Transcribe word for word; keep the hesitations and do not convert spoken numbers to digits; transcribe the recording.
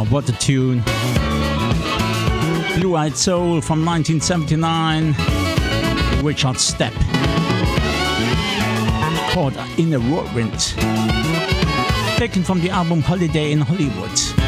what a tune. Blue Eyed Soul from nineteen seventy-nine. Richard Stepp. Caught in a Whirlwind. Taken from the album Holiday in Hollywood.